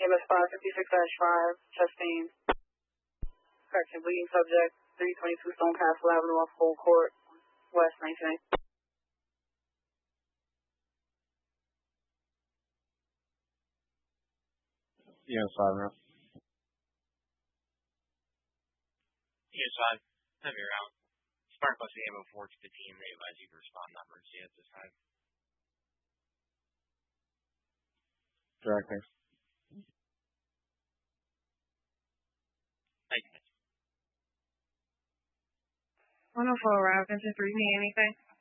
EMS 556-5, chesting. Correction, bleeding subject, 322 Stonecastle Avenue off Gold Court, West 19. EMS 5 now. EMS 5, have you around. Spark plus the ammo 4 to the team. They advise you to respond to emergency at this time. Directing. Thank you. 104 Route, Vincent 3, need anything?